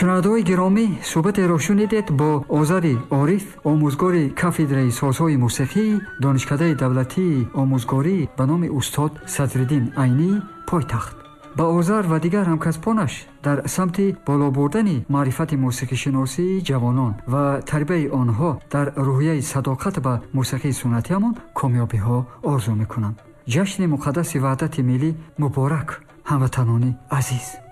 шунавандаҳои гиромӣ, суҳбатеро шунидед бо Озари Ориф, омӯзгори кафедраи созҳои мусиқӣ, донишкадаи давлатии омӯзгорӣ ба номи устод Садриддин Айнӣ, Пойтахт. ба Озар ва дигар ҳамкасбонаш дар самти боло бурдани маърифати мусиқишиносии ҷавонон ва тарбияи онҳо дар рӯҳияи садоқат ба мусиқии суннатиамон комёбиҳо орзу мекунам. ҷашни муқаддаси ваҳдати миллӣ муборак, ҳамватанони азиз.